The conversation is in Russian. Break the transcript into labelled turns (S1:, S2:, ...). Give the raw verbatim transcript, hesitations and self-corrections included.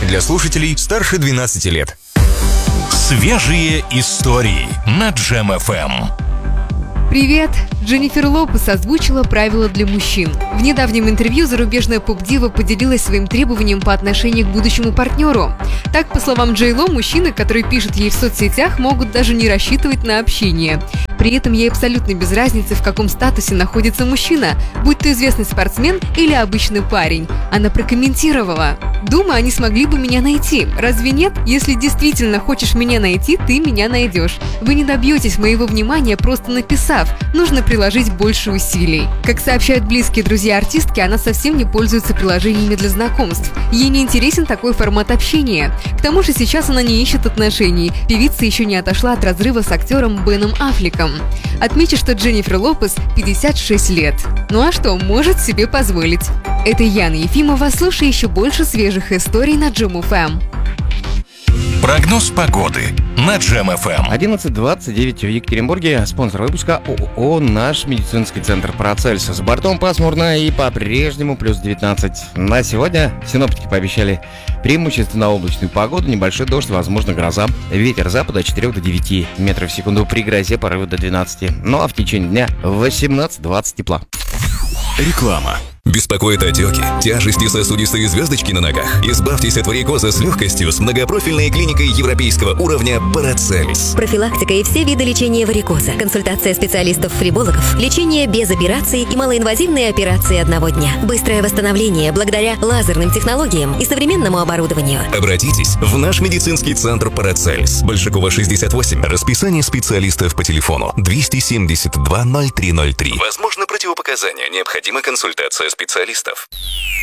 S1: Для слушателей старше двенадцати лет.
S2: Свежие истории на Джем эф эм.
S3: Привет! Дженнифер Лопес озвучила правила для мужчин. В недавнем интервью зарубежная поп-дива поделилась своим требованием по отношению к будущему партнеру. Так, по словам Джей Ло, мужчины, которые пишут ей в соцсетях, могут даже не рассчитывать на общение. При этом ей абсолютно без разницы, в каком статусе находится мужчина, будь то известный спортсмен или обычный парень. Она прокомментировала: «Думаю, они смогли бы меня найти. Разве нет? Если действительно хочешь меня найти, ты меня найдешь. Вы не добьетесь моего внимания, просто написав. Нужно приложить больше усилий». Как сообщают близкие друзья артистки, она совсем не пользуется приложениями для знакомств. Ей не интересен такой формат общения. К тому же сейчас она не ищет отношений. Певица еще не отошла от разрыва с актером Беном Аффлеком. Отмечу, что Дженнифер Лопес пятьдесят шесть лет. Ну а что может себе позволить? Это Яна Ефимова. Слушай еще больше свежих историй на Джем эф эм.
S2: Прогноз погоды на Джем эф эм.
S4: одиннадцать двадцать девять в Екатеринбурге. Спонсор выпуска ООО «Наш медицинский центр Парацельс». С бортом пасмурно и по-прежнему плюс девятнадцать. На сегодня синоптики пообещали преимущественно облачную погоду, небольшой дождь, возможно гроза. Ветер запада от четырёх до девяти метров в секунду, при грозе порывы до двенадцати. Ну а в течение дня восемнадцать-двадцать тепла.
S2: Реклама.
S5: Беспокоит отеки, тяжести, сосудистые звездочки на ногах? Избавьтесь от варикоза с легкостью с многопрофильной клиникой европейского уровня Парацельс.
S6: Профилактика и все виды лечения варикоза, консультация специалистов-флебологов, лечение без операций и малоинвазивные операции одного дня. Быстрое восстановление благодаря лазерным технологиям и современному оборудованию.
S5: Обратитесь в наш медицинский центр Парацельс. Большакова, шестьдесят восемь. Расписание специалистов по телефону двести семьдесят два ноль три ноль три. Возможно противопоказания. Необходима консультация специалистов.